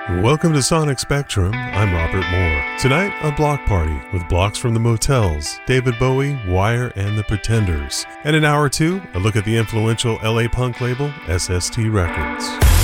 Welcome to Sonic Spectrum. I'm Robert Moore. Tonight, a block party with blocks from the Motels, David Bowie, Wire, and the Pretenders. And in hour two, a look at the influential LA punk label SST Records.